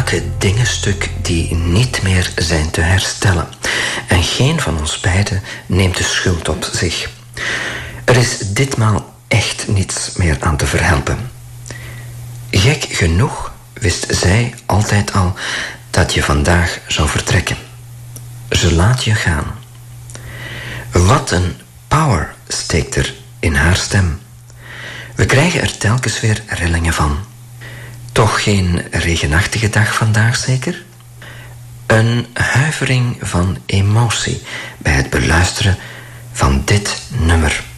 maken dingen stuk die niet meer zijn te herstellen. En geen van ons beiden neemt de schuld op zich. Er is ditmaal echt niets meer aan te verhelpen. Gek genoeg wist zij altijd al dat je vandaag zou vertrekken. Ze laat je gaan. Wat een power steekt er in haar stem. We krijgen er telkens weer rillingen van. Toch geen regenachtige dag vandaag zeker? Een huivering van emotie bij het beluisteren van dit nummer.